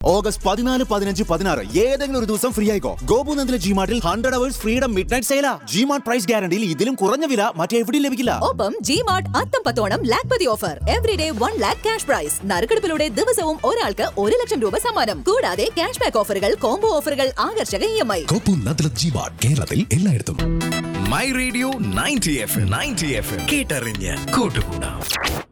August 14, 15, 16 ഏതെങ്കിലും ഒരു ദിവസം ഫ്രീ ആയിക്കോ. ഗോപുനന്ദിലെ ജിമാർട്ടിൽ 100 hours freedom midnight സെയിലാ. G-Mart price ഗ്യാരണ്ടിയിൽ ഇതിലും കുറഞ്ഞ വില മറ്റെവിടെയും ലഭിക്കില്ല. ഒപ്പം G-Mart അത്തംപത്തോണം Lakhpati offer. Everyday 1 lakh cash prize. നറുക്കെടുപ്പിലൂടെ ദിവസവും ഒരാൾക്ക് 1 ലക്ഷം രൂപ സമ്മാനം. കൂടാതെ ക്യാഷ് ബാക്ക് ഓഫറുകൾ, കോംബോ ഓഫറുകൾ, ആകർഷക EMI. ഗോപുനന്ദിലെ ജിമാർട്ട് കേരളത്തിൽ എല്ലായിടത്തും. മൈ റേഡിയോ 90 FM കേട്ടറിഞ്ഞ് കൂട്ടുകൂടാം.